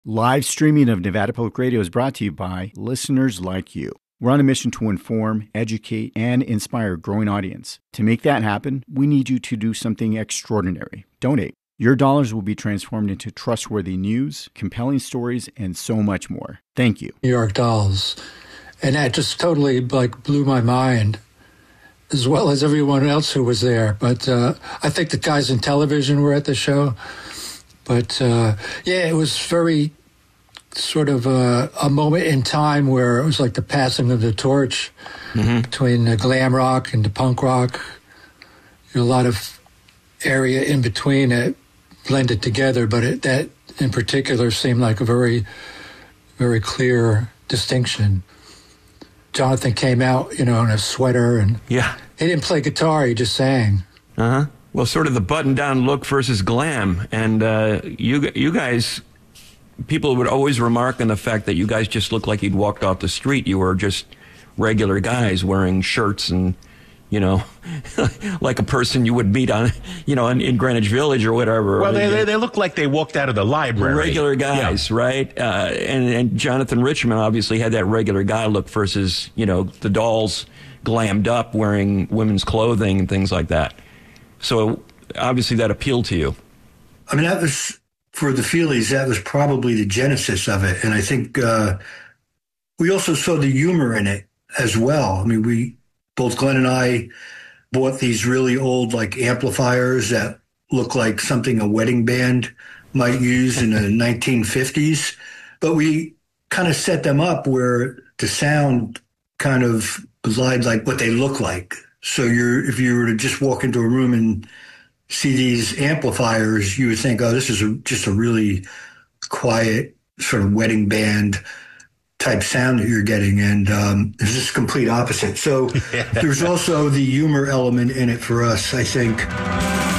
Live streaming of Nevada Public Radio is brought to you by listeners like you. We're on a mission to inform, educate, and inspire a growing audience. To make that happen, we need you to do something extraordinary. Donate. Your dollars will be transformed into trustworthy news, compelling stories, and so much more. Thank you. New York Dolls. And that just totally blew my mind, as well as everyone else who was there. But I think the guys in television were at the show. But, it was very sort of a moment in time where it was like the passing of the torch between the glam rock and the punk rock. A lot of area in between that blended together, but that in particular seemed like a very, very clear distinction. Jonathan came out, in a sweater, and he didn't play guitar, he just sang. Uh-huh. Well, sort of the button-down look versus glam. And you guys, people would always remark on the fact that you guys just looked like you'd walked off the street. You were just regular guys wearing shirts and, like a person you would meet on, in Greenwich Village or whatever. Well, they look like they walked out of the library. Regular guys, right? And Jonathan Richman obviously had that regular guy look versus, the Dolls glammed up wearing women's clothing and things like that. So obviously that appealed to you. I mean, that was, for the Feelies, that was probably the genesis of it. And I think we also saw the humor in it as well. I mean, both Glenn and I bought these really old amplifiers that look like something a wedding band might use in the 1950s. But we kind of set them up where the sound kind of belied what they look like. So if you were to just walk into a room and see these amplifiers, you would think, oh, this is just a really quiet sort of wedding band type sound that you're getting. And it's just complete opposite. So there's also the humor element in it for us, I think.